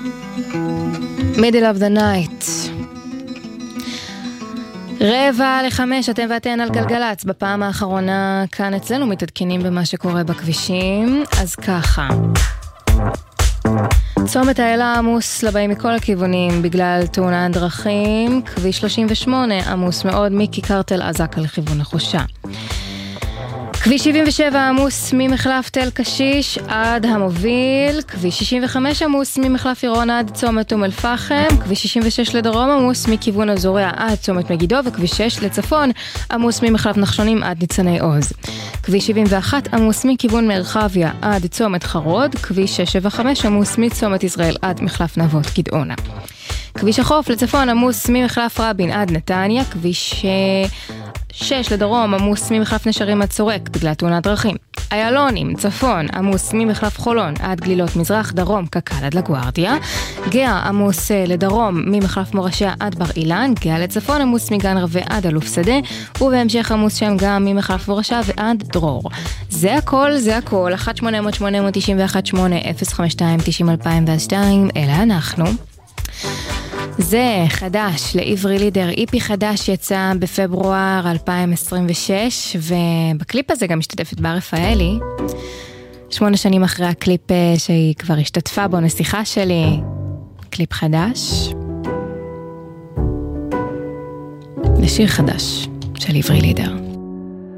Middle of the night. 4:45, אתם ואתן על גלגלץ. בפעם האחרונה כאן אצלנו מתעדכנים במה שקורה בכבישים. אז ככה, צומת העלה עמוס לבאים מכל הכיוונים בגלל תאונת דרכים. כביש 38 עמוס מאוד מכיכר תל עזקה לכיוון החושה. כביש 77 עמוס ממחלף תל קשיש עד המוביל. כביש 65 עמוס ממחלף עירון עד צומת אום אל פחם. כביש 66 לדרום עמוס מכיוון אזוריה עד צומת מגידו. וכביש 6 לצפון עמוס ממחלף נחשונים עד ניצני עוז. כביש 71 עמוס מכיוון מרחביה עד צומת חרוד. כביש 675 עמוס מצומת ישראל עד מחלף נבות גדעונה. כביש החוף לצפון עמוס ממחלף רבין עד נתניה. כביש 6 לדרום עמוס ממחלף נשרים עד צורק בגלל תאונת דרכים. איילונים צפון עמוס ממחלף חולון עד גלילות מזרח, דרום קקל עד לגוארדיה. גאה עמוס לדרום ממחלף מורשע עד בר אילן. גאה לצפון עמוס מגן רווה עד אלוף שדה, ובהמשך עמוס שם גם ממחלף מורשע ועד דרור. זה הכל, 1-800-891-8-052-90-2002. אלה אנחנו. זה חדש לעברי לידר, איפי חדש יצא בפברואר 2026, ובקליפ הזה גם משתתפת בר רפאלי, 8 שנים אחרי הקליפ שהיא כבר השתתפה בו, נסיכה שלי, קליפ חדש, לשיר חדש של עברי לידר.